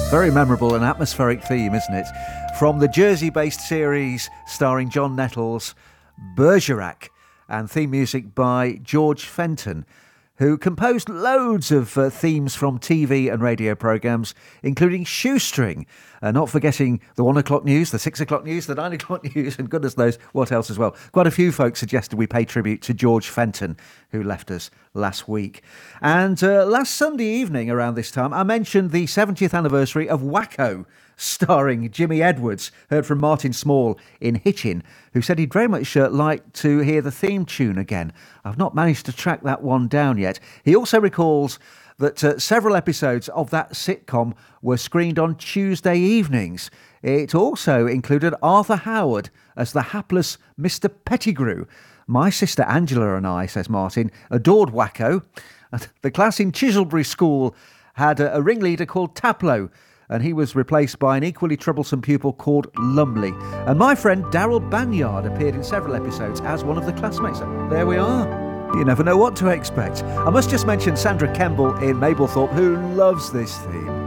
Very memorable and atmospheric theme, isn't it? From the Jersey-based series starring John Nettles, Bergerac, and theme music by George Fenton, who composed loads of themes from TV and radio programmes, including Shoestring, not forgetting the 1 o'clock news, the 6 o'clock news, the 9 o'clock news, and goodness knows what else as well. Quite a few folks suggested we pay tribute to George Fenton, who left us last week. And last Sunday evening around this time, I mentioned the 70th anniversary of Wacko, starring Jimmy Edwards, heard from Martin Small in Hitchin, who said he'd very much like to hear the theme tune again. I've not managed to track that one down yet. He also recalls that several episodes of that sitcom were screened on Tuesday evenings. It also included Arthur Howard as the hapless Mr. Pettigrew. My sister Angela and I, says Martin, adored Wacko. The class in Chiselbury School had a ringleader called Taplow, and he was replaced by an equally troublesome pupil called Lumley. And my friend Daryl Banyard appeared in several episodes as one of the classmates. There we are. You never know what to expect. I must just mention Sandra Kemble in Mablethorpe, who loves this theme.